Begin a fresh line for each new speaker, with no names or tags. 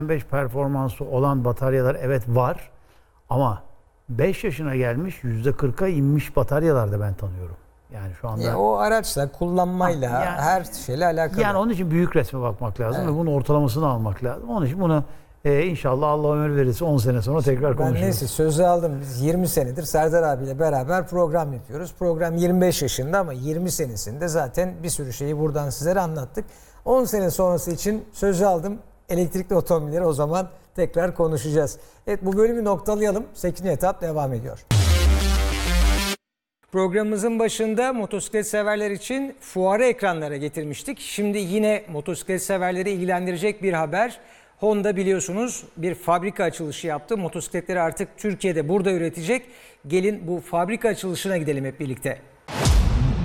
5 performansı olan bataryalar evet var ama 5 yaşına gelmiş %40'a inmiş bataryalar da ben tanıyorum. Yani şu anda
O araçla, kullanmayla, her şeyle alakalı.
yani onun için büyük resme bakmak lazım ve bunun ortalamasını almak lazım. Onun için bunu inşallah Allah ömür verirse 10 sene sonra tekrar konuşuruz.
Ben neyse sözü aldım. Biz 20 senedir Serdar abiyle beraber program yapıyoruz. Program 25 yaşında ama 20 senesinde zaten bir sürü şeyi buradan sizlere anlattık. 10 sene sonrası için sözü aldım. Elektrikli otomobilleri o zaman tekrar konuşacağız. Evet, bu bölümü noktalayalım. 8. etap devam ediyor. Programımızın başında motosiklet severler için fuarı ekranlara getirmiştik. Şimdi yine motosiklet severleri ilgilendirecek bir haber. Honda biliyorsunuz bir fabrika açılışı yaptı. Motosikletleri artık Türkiye'de burada üretecek. Gelin bu fabrika açılışına gidelim hep birlikte.